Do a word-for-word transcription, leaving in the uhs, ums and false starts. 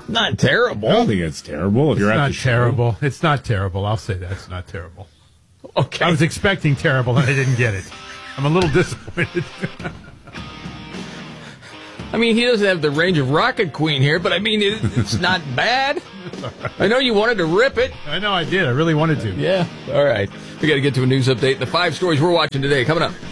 Not terrible. I don't think it's terrible. If It's you're at not the show. terrible. It's not terrible. I'll say that. It's not terrible. Okay. I was expecting terrible, and I didn't get it. I'm a little disappointed. I mean, he doesn't have the range of Rocket Queen here, but I mean, it, it's not bad. I know you wanted to rip it. I know I did. I really wanted to. Yeah. All right. We got to get to a news update. The five stories we're watching today coming up.